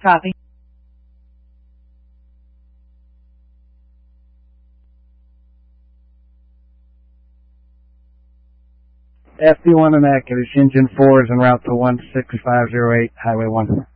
Copy. FB1 and Acadish, Engine 4 is en route to 16508, Highway 1.